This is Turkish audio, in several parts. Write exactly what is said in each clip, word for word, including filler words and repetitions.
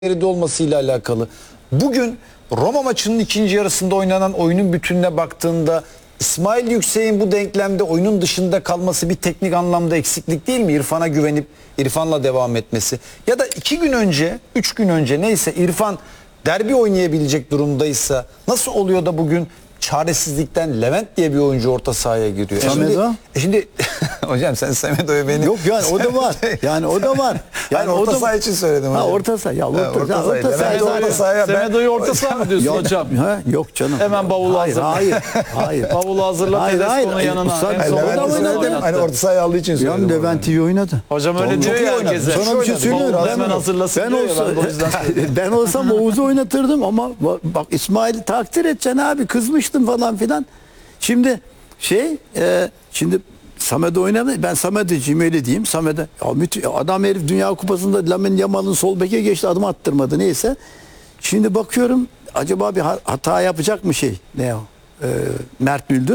geride olmasıyla alakalı. Bugün Roma maçının ikinci yarısında oynanan oyunun bütününe baktığında İsmail Yüksek'in bu denklemde oyunun dışında kalması bir teknik anlamda eksiklik değil mi? İrfan'a güvenip İrfan'la devam etmesi. Ya da iki gün önce, üç gün önce neyse İrfan derbi oynayabilecek durumdaysa nasıl oluyor da bugün çaresizlikten Levent diye bir oyuncu orta sahaya giriyor? Semedo. E şimdi, e şimdi hocam sen Semedo'yu beni... Yok yani o da var. Yani o da var. Yani Yani orta o da saha için söyledim hocam. Ha orta saha. Ya orta, Ha, orta ya, saha. orta saha. Levent orta sahaya ben- Semedo'yu orta saha mı diyorsun Yok, hocam? ha, yok canım. Hemen bavulu hayır, hazırla. Hayır, hayır. Bavulu hazırla, Hayır, hayır, Tedesco'nun hayır. yanına. Usta- En Hayır, son Levent orada Levent'i oynadı. söyledim. Hani orta sahaya aldığı için söyledim. Yan Levent iyi oynadı. Hocam öyle Çok diyor iyi ya oynadı. herkese. Sana bir şey söyleyeyim. Bavulu Ben- hemen hazırlasın Ben, diyor ya, olsa, ben de o yüzden söylüyorum. ben olsam Oğuz'u oynatırdım ama bak, bak İsmail'i takdir edeceksin abi, kızmıştım falan filan. Şimdi şey e, şimdi Samet'e oynamadı. Ben Samet'ciyim, öyle diyeyim. Samet'e ya müthiş, adam herif Dünya Kupası'nda Lamine Yamal'ın sol beke geçti, adım attırmadı neyse. Şimdi bakıyorum acaba bir hata yapacak mı şey ne o? E, Mert Müldür.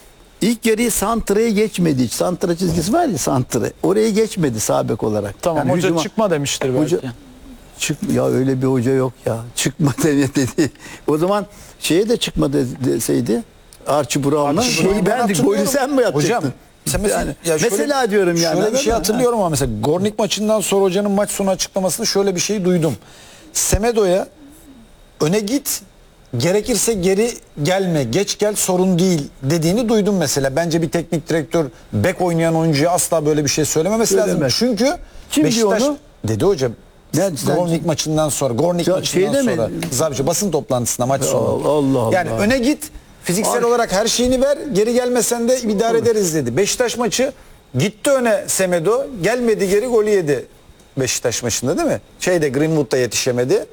İlk yarıyı santraya geçmedi hiç. Santra çizgisi var ya, santra. Oraya geçmedi sağ bek olarak. Tamam, Yani hoca hücuma- çıkma demiştir belki. Hoca, çık ya öyle bir hoca yok ya. Çıkma dedi. O zaman şeye de çıkma de- deseydi. Archie Brown'a. Archie Şeyi Brown'u ben de hatırlıyorum. golü sen mi yapacaktın? Hocam sen mesela, Yani, ya şöyle- mesela diyorum yani. Şöyle bir anladın şey mı? hatırlıyorum ama mesela Gornik maçından sonra hocanın maç sonu açıklamasında şöyle bir şey duydum. Semedo'ya öne git, gerekirse geri gelme, geç gel, sorun değil dediğini duydum mesela. Bence bir teknik direktör bek oynayan oyuncuya asla böyle bir şey söylememesi lazım. Söylemez. Çünkü Kim Beşiktaş diyor onu? dedi hocam. Ne- sen- Gornik maçından sonra, Gornik Ya maçından şeyde mi? sonra. Zabici basın toplantısında maç sonu. Allah Allah. Yani öne git, fiziksel Ay. olarak her şeyini ver, geri gelmesen de idare ederiz dedi. Beşiktaş maçı gitti öne Semedo, gelmedi geri, golü yedi Beşiktaş maçında değil mi? Şeyde Greenwood'da yetişemedi.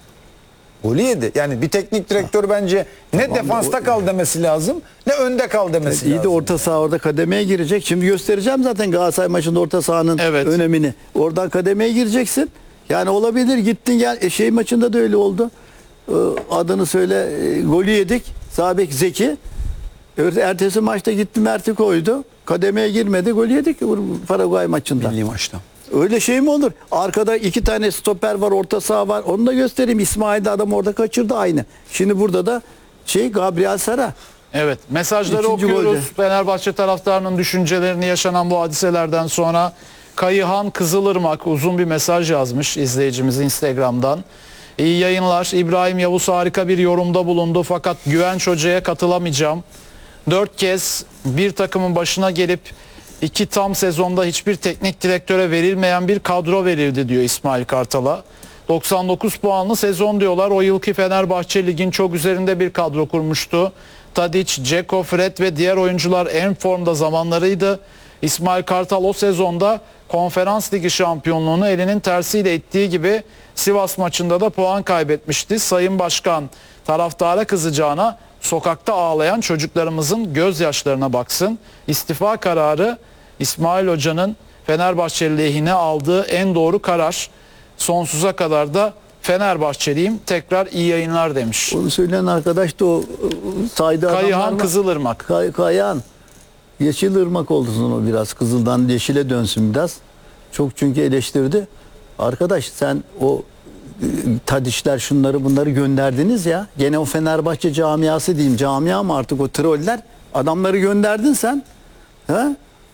Golü yedi. Yani bir teknik direktör bence ne Tamam, defansta o- kal demesi lazım, ne önde kal demesi İyi de lazım. orta saha orada kademeye girecek. Şimdi göstereceğim zaten Galatasaray maçında orta sahanın Evet. önemini. Oradan kademeye gireceksin. Yani olabilir, gittin gel. E, şey maçında da öyle oldu. Ee, adını söyle, e, golü yedik. Sağ bek Zeki. Er- Ertesi maçta gitti, Mert'i koydu. Kademeye girmedi, golü yedik Paraguay maçında. Milli maçta. Öyle şey mi olur? Arkada iki tane stoper var, orta saha var. Onu da göstereyim. İsmail de adam orada kaçırdı aynı. Şimdi burada da şey Gabriel Sara. Evet, mesajları İkinci okuyoruz. golde. Fenerbahçe taraftarının düşüncelerini yaşanan bu hadiselerden sonra Kayıhan Kızılırmak uzun bir mesaj yazmış izleyicimiz Instagram'dan. İyi yayınlar. İbrahim Yavuz harika bir yorumda bulundu fakat Güvenç Hoca'ya katılamayacağım. Dört kez bir takımın başına gelip iki tam sezonda hiçbir teknik direktöre verilmeyen bir kadro verildi diyor İsmail Kartal'a. doksan dokuz puanlı sezon diyorlar. O yılki Fenerbahçe ligin çok üzerinde bir kadro kurmuştu. Tadic, Dzeko, Fred ve diğer oyuncular en formda zamanlarıydı. İsmail Kartal o sezonda Konferans Ligi şampiyonluğunu elinin tersiyle ittiği gibi Sivas maçında da puan kaybetmişti. Sayın Başkan taraftara kızacağına sokakta ağlayan çocuklarımızın gözyaşlarına baksın. İstifa kararı İsmail Hoca'nın Fenerbahçe lehine aldığı en doğru karar. Sonsuza kadar da Fenerbahçeliyim. Tekrar iyi yayınlar demiş. Onu söyleyen arkadaş da o ıı, saydı adamlar Kayıhan var. Kızılırmak. Kay, Kayhan. Yeşil ırmak olsun o biraz. Kızıldan yeşile dönsün biraz. Çok çünkü eleştirdi. Arkadaş sen o ıı, Tadişler şunları bunları gönderdiniz ya. Gene o Fenerbahçe camiası diyeyim. Camia mı artık o troller? Adamları gönderdin sen. Ha?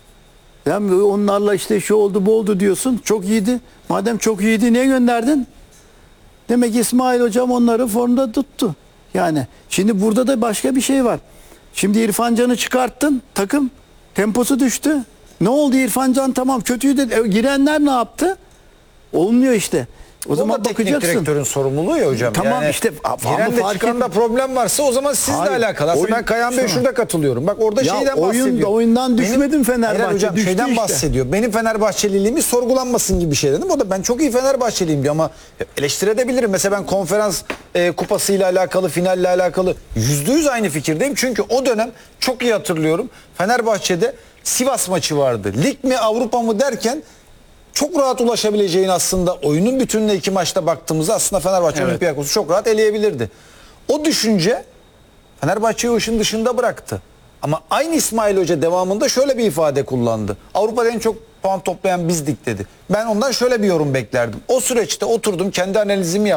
Yani onlarla işte şu oldu bu oldu diyorsun. Çok iyiydi. Madem çok iyiydi niye gönderdin? Demek ki İsmail hocam onları formda tuttu. Yani şimdi burada da başka bir şey var. Şimdi İrfan Can'ı çıkarttın, takım temposu düştü. Ne oldu İrfan Can, tamam kötüydü. E, girenler ne yaptı? Olmuyor işte. O, O zaman da teknik bakacaksın. direktörün sorumluluğu ya hocam. Tamam yani işte, ama Giren de fark çıkan et- da problem varsa o zaman sizle Hayır, alakalı. Aslında oyun- ben Kayan Bey Şuna. şurada katılıyorum. Bak orada Ya şeyden oyun- bahsediyor. oyundan düşmedim Fenerbahçe, Hayır hocam düştü şeyden işte. bahsediyor. Benim Fenerbahçeliliğimi sorgulanmasın gibi bir şey dedim. O da ben çok iyi Fenerbahçeliyim diyor ama eleştirebilirim. Mesela ben konferans e, kupasıyla alakalı, finalle alakalı yüzde yüz aynı fikirdeyim. Çünkü o dönem çok iyi hatırlıyorum. Fenerbahçe'de Sivas maçı vardı. Lig mi Avrupa mı derken çok rahat ulaşabileceğin, aslında oyunun bütününe iki maçta baktığımızda aslında Fenerbahçe Evet. Olympiakos'u çok rahat eleyebilirdi. O düşünce Fenerbahçe'yi o işin dışında bıraktı. Ama aynı İsmail Hoca devamında şöyle bir ifade kullandı. Avrupa'da en çok puan toplayan bizdik dedi. Ben ondan şöyle bir yorum beklerdim. O süreçte oturdum, kendi analizimi yaptım.